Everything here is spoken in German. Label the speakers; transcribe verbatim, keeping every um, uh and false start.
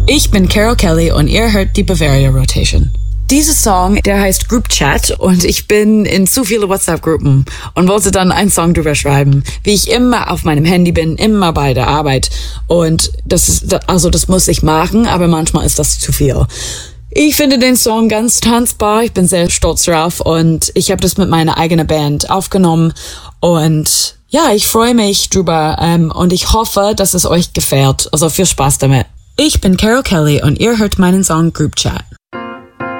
Speaker 1: Ich bin Carol Kelly und ihr hört die Bavaria Rotation. Dieser Song, der heißt Group Chat und ich bin in zu viele WhatsApp-Gruppen und wollte dann einen Song drüber schreiben, wie ich immer auf meinem Handy bin, immer bei der Arbeit und das ist, also das muss ich machen, aber manchmal ist das zu viel. Ich finde den Song ganz tanzbar, ich bin sehr stolz drauf und ich habe das mit meiner eigenen Band aufgenommen und ja, ich freue mich drüber ähm, und ich hoffe, dass es euch gefällt, also viel Spaß damit. Ich bin Carol Kelly und ihr hört meinen Song Group Chat.